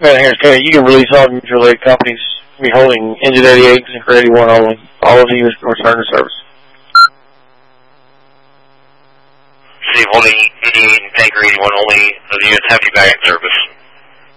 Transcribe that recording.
Well, here's Terry. You can release all mutual aid companies be holding Engine 88 and for 81 only. All of you is return to service. Steve, holding 88 and Tanker 81 only. The units have you back in service.